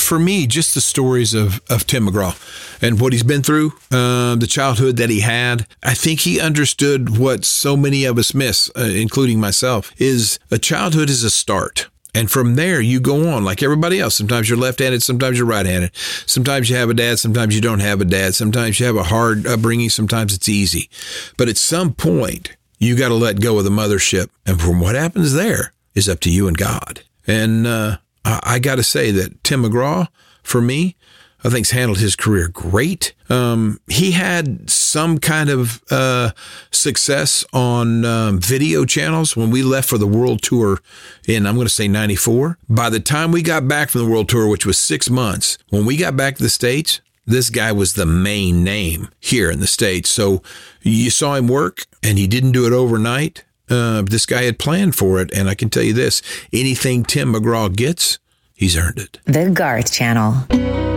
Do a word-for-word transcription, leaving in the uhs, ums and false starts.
for me, just the stories of, of Tim McGraw and what he's been through, uh, the childhood that he had. I think he understood what so many of us miss, uh, including myself, is a childhood is a start. And from there, you go on like everybody else. Sometimes you're left-handed, sometimes you're right-handed. Sometimes you have a dad, sometimes you don't have a dad. Sometimes you have a hard upbringing, sometimes it's easy. But at some point, you got to let go of the mothership. And from what happens there is up to you and God. And uh, I, I got to say that Tim McGraw, for me, I think he's handled his career great. Um, he had some kind of uh, success on um, video channels when we left for the world tour in, I'm going to say ninety-four. By the time we got back from the world tour, which was six months, when we got back to the States, this guy was the main name here in the States. So you saw him work, and he didn't do it overnight. Uh, this guy had planned for it, and I can tell you this, anything Tim McGraw gets, he's earned it. The Garth Channel.